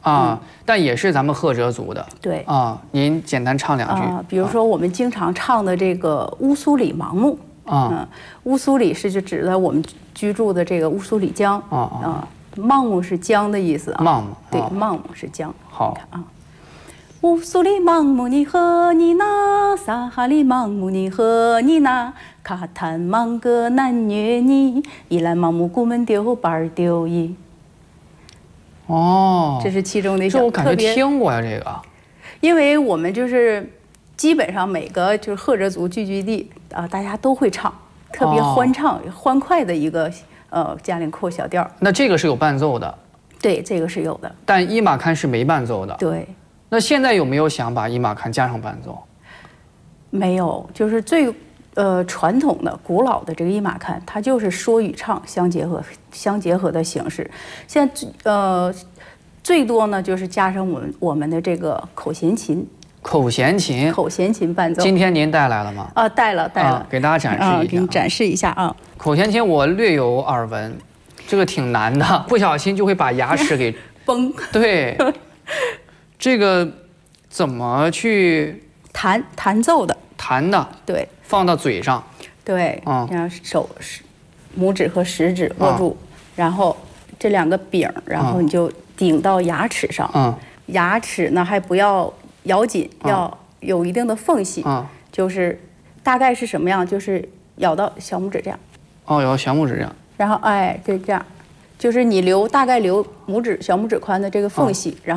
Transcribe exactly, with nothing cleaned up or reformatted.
啊，嗯、但也是咱们赫哲族的。 对啊，您简单唱两句。 啊，比如说我们经常唱的这个乌苏里芒木啊，嗯，乌苏里是就指的我们居住的这个乌苏里江啊啊，芒木是江的意思啊。 芒木对，芒木是江。 好啊。 乌苏里芒木尼和尼那，撒哈里芒木尼和尼那，卡坦芒格南虐尼，伊兰芒木古门丢板儿丢伊。 哦， 这是其中的一首， 这我感觉听过呀，这个。 因为我们就是基本上每个就是赫哲族聚居地啊，大家都会唱，特别欢唱、哦、欢快的一个呃嘉陵扣小调。 那这个是有伴奏的。对， 这个是有的。 但伊玛看是没伴奏的。 对。 那现在有没有想把伊玛看加上伴奏？ 没有，就是最呃传统的、古老的这个伊玛看，它就是说与唱相结合、相结合的形式。现在呃最多呢就是加上我们我们的这个口弦琴。 口弦琴。 口弦琴伴奏。 今天您带来了吗？ 啊，带了，带了、啊， 给大家展示一下。啊、 给你展示一下啊。 口弦琴我略有耳闻，这个挺难的，不小心就会把牙齿给崩。 对。这个怎么去弹弹奏的？ 弹的， 对， 放到嘴上， 对，嗯，然后手食拇指和食指握住，嗯、然后这两个柄，然后你就顶到牙齿上，嗯，牙齿呢还不要咬紧，嗯、要有一定的缝隙，嗯，就是大概是什么样？就是咬到小拇指这样， 哦，咬到小拇指这样， 然后哎，就这样，就是你留大概留拇指小拇指宽的这个缝隙，嗯、然后。